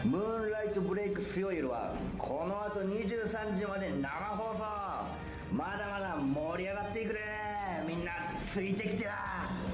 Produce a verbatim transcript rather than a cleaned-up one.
ムーンライトブレイク強い夜はこの後にじゅうさんじまで生放送。まだまだ盛り上がっていくね。みんなついてきてや。